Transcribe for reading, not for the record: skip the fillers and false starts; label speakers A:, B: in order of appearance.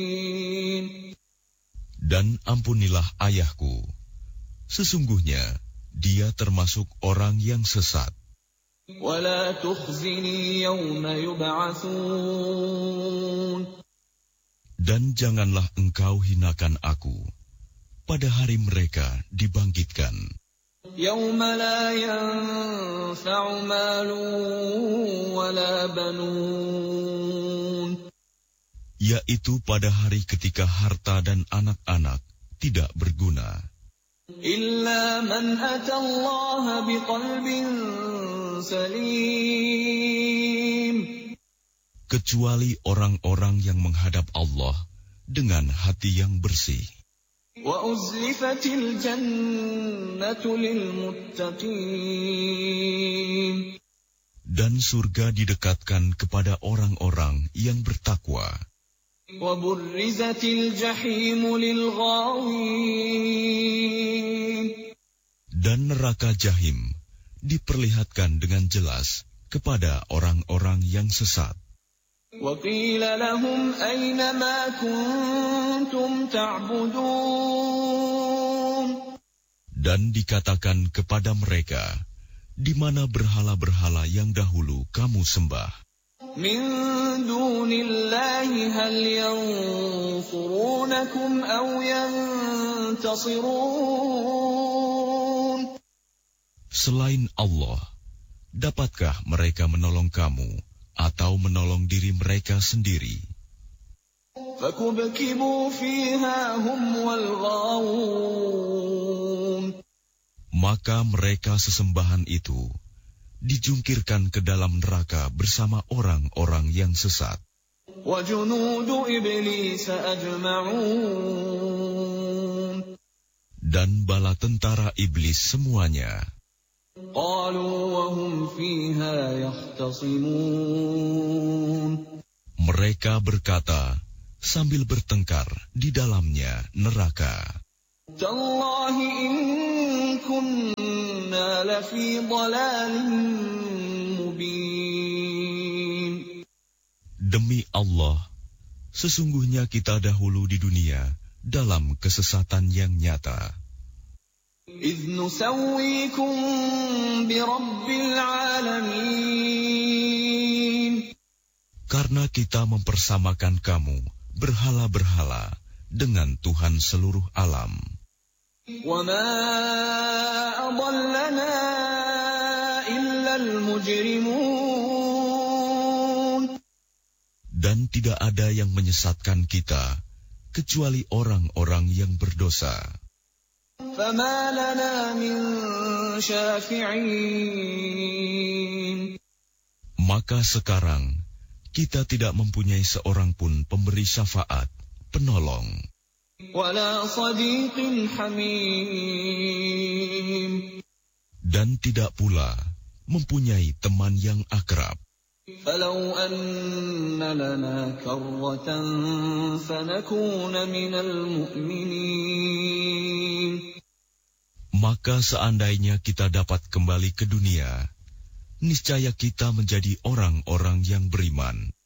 A: Dan ampunilah ayahku. Sesungguhnya dia termasuk orang yang sesat.
B: وَلَا تُخْزِنِي يَوْمَ يُبْعَثُونَ.
A: Dan janganlah engkau hinakan aku pada hari mereka dibangkitkan.
B: يَوْمَ لَا يَنْفَعُ مَالٌ وَلَا بَنُونَ.
A: Yaitu pada hari ketika harta dan anak-anak tidak berguna.
B: إِلَّا مَنْ أَتَى اللَّهَ بِقَلْبٍ سَلِيمٍ.
A: Kecuali orang-orang yang menghadap Allah dengan hati yang bersih.
B: وَأُزْلِفَتِ الْجَنَّةُ لِلْمُتَّقِينَ.
A: Dan surga didekatkan kepada orang-orang yang bertakwa.
B: وَبُرِّزَتِ الْجَحِيمُ لِلْغَاوِينَ.
A: Dan neraka Jahim diperlihatkan dengan jelas kepada orang-orang yang sesat.
B: وَقِيلَ لَهُمْ أَيْنَ مَا كُنْتُمْ تَعْبُدُونَ.
A: Dan dikatakan kepada mereka, di mana berhala-berhala yang dahulu kamu sembah?
B: مِنْ دُونِ اللَّهِ هَلْ يَنْصُرُونَكُمْ أَوْ يَنْتَصِرُونَ.
A: Selain Allah, dapatkah mereka menolong kamu atau menolong diri mereka sendiri?
B: فَكُبْكِبُوا فِيهَا هُمْ وَالْغَاوُونَ.
A: Maka mereka sesembahan itu dijungkirkan ke dalam neraka bersama orang-orang yang sesat.
B: وَجُنُودُ إِبْلِيسَ أَجْمَعُونَ.
A: Dan bala tentara iblis semuanya.
B: قَالُوا وَهُمْ فِيهَا يَخْتَصِمُونَ.
A: Mereka berkata sambil bertengkar di dalamnya neraka.
B: تَاللَّهِ إِن كُنَّا لَفِي ضَلَالٍ مُبِينٍ.
A: Demi Allah, sesungguhnya kita dahulu di dunia dalam kesesatan yang nyata.
B: إِذْ نُسَوِّيكُم بِرَبِّ الْعَالَمِينَ.
A: Karena kita mempersamakan kamu berhala-berhala dengan Tuhan seluruh alam.
B: وَمَا أَضَلَّنَا إِلَّا الْمُجْرِمُونَ.
A: Dan tidak ada yang menyesatkan kita kecuali orang-orang yang berdosa.
B: فَمَا لَنَا مِن شَافِعِينَ.
A: Maka sekarang kita tidak mempunyai seorang pun pemberi syafaat, penolong.
B: وَلَا صَدِيقٍ حَمِيمٍ.
A: Dan tidak pula mempunyai teman yang akrab.
B: فَلَوْ أَنَّ لَنَا كَرَّةً فَنَكُونَ مِنَ الْمُؤْمِنِينَ.
A: Maka seandainya kita dapat kembali ke dunia, niscaya kita menjadi orang-orang yang beriman.